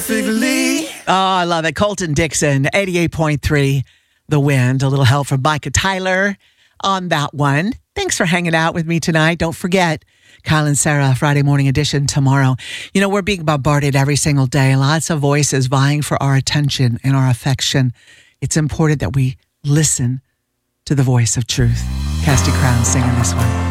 perfectly. Oh, I love it. Colton Dixon, 88.3 The Wind. A little help from Micah Tyler on that one. Thanks for hanging out with me tonight. Don't forget, Kyle and Sarah, Friday morning edition tomorrow. You know, we're being bombarded every single day. Lots of voices vying for our attention and our affection. It's important that we listen to the voice of truth. Casty Crown singing this one.